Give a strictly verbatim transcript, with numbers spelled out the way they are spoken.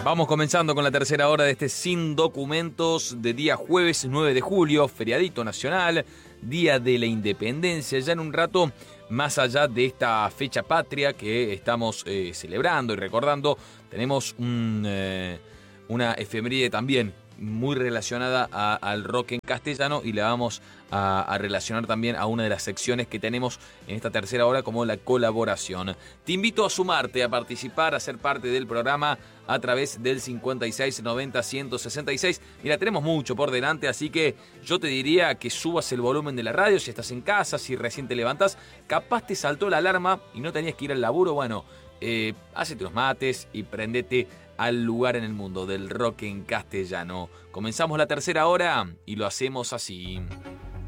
Vamos comenzando con la tercera hora de este Sin Documentos de día jueves nueve de julio, feriadito nacional, Día de la Independencia. Ya en un rato, más allá de esta fecha patria que estamos eh, celebrando y recordando, tenemos un, eh, una efeméride también muy relacionada a, al rock en castellano y la vamos a, a relacionar también a una de las secciones que tenemos en esta tercera hora como la colaboración. Te invito a sumarte, a participar, a ser parte del programa a través del cincuenta y seis noventa ciento sesenta y seis. Mira, tenemos mucho por delante, así que yo te diría que subas el volumen de la radio si estás en casa, si recién te levantás, capaz te saltó la alarma y no tenías que ir al laburo, bueno, eh, hacete los mates y prendete al lugar en el mundo del rock en castellano. Comenzamos la tercera hora y lo hacemos así.